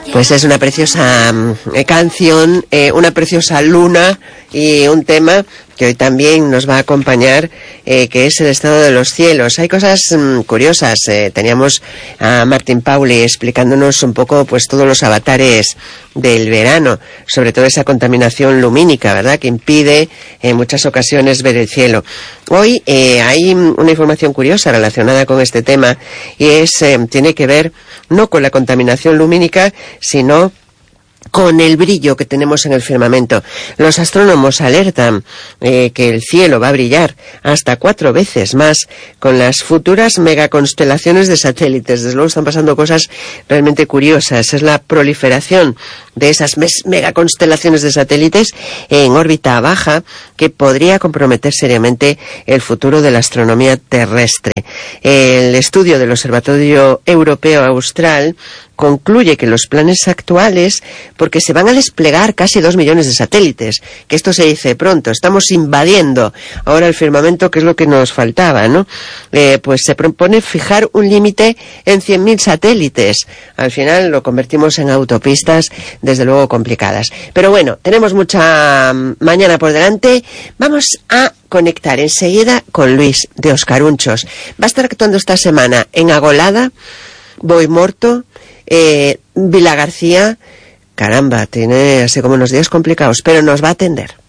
Pues es una preciosa canción, una preciosa luna y un tema que hoy también nos va a acompañar, que es el estado de los cielos. Hay cosas curiosas. Teníamos a Martín Pauli explicándonos un poco pues todos los avatares del verano, sobre todo esa contaminación lumínica, ¿verdad?, que impide en muchas ocasiones ver el cielo. Hoy hay una información curiosa relacionada con este tema y tiene que ver no con la contaminación lumínica, sino con el brillo que tenemos en el firmamento. Los astrónomos alertan que el cielo va a brillar hasta 4 veces más con las futuras megaconstelaciones de satélites. Desde luego están pasando cosas realmente curiosas. Es la proliferación de esas megaconstelaciones de satélites en órbita baja que podría comprometer seriamente el futuro de la astronomía terrestre. El estudio del Observatorio Europeo Austral concluye que los planes actuales, porque se van a desplegar casi 2 millones de satélites, que esto se dice pronto, estamos invadiendo ahora el firmamento, que es lo que nos faltaba, ¿no? Pues se propone fijar un límite en 100.000 satélites. Al final lo convertimos en autopistas, desde luego complicadas. Pero bueno, tenemos mucha mañana por delante. Vamos a conectar enseguida con Luis de Oscarunchos. Va a estar actuando esta semana en Agolada, Boimorto, Vila García. Caramba, tiene así como unos días complicados, pero nos va a atender.